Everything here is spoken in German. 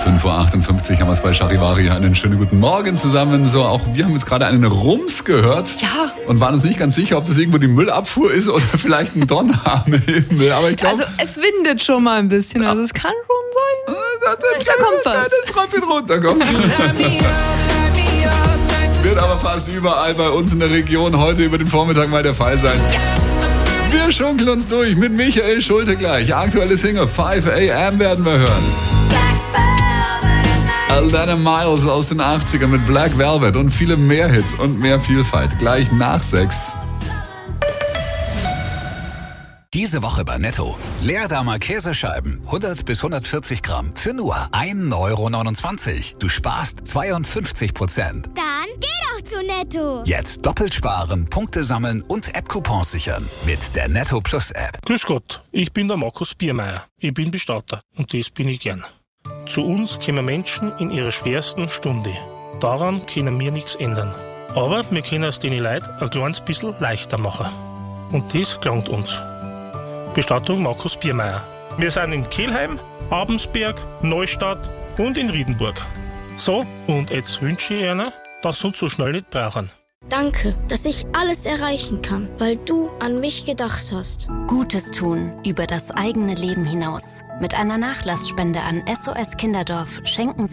5.58 Uhr haben wir es bei Charivari. Einen schönen guten Morgen zusammen. So, auch wir haben jetzt gerade einen Rums gehört. Ja. Und waren uns nicht ganz sicher, ob das irgendwo die Müllabfuhr ist oder vielleicht ein Donner am Himmel. Aber ich glaube, Also es windet schon mal ein bisschen, also es kann schon sein. Da kommt was. Das Tröpfchen runterkommt. Wird aber fast überall bei uns in der Region heute über den Vormittag mal der Fall sein. Wir schunkeln uns durch mit Michael Schulte gleich. Aktuelle Single 5 AM werden wir hören. Alana Miles aus den 80ern mit Black Velvet und viele mehr Hits und mehr Vielfalt. Gleich nach 6. Diese Woche bei Netto. Leerdamer Käsescheiben, 100 bis 140 Gramm für nur 1,29 €. Du sparst 52%. Dann geh doch zu Netto. Jetzt doppelt sparen, Punkte sammeln und App-Coupons sichern mit der Netto Plus App. Grüß Gott, ich bin der Markus Biermeier. Ich bin Bestatter und das bin ich gern. Zu uns kommen Menschen in ihrer schwersten Stunde. Daran können wir nichts ändern. Aber wir können es den Leuten ein kleines bisschen leichter machen. Und das gelangt uns. Bestattung Markus Biermeier. Wir sind in Kelheim, Abensberg, Neustadt und in Riedenburg. So, und jetzt wünsche ich Ihnen, dass Sie uns so schnell nicht brauchen. Danke, dass ich alles erreichen kann, weil du an mich gedacht hast. Gutes tun über das eigene Leben hinaus. Mit einer Nachlassspende an SOS Kinderdorf schenken Sie